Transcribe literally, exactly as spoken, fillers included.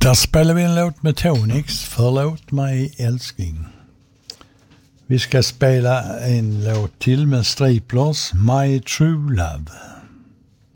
Där spelar vi en låt med Tonix, Förlåt mig älskling. Vi ska spela en låt till med Striplers, My True Love.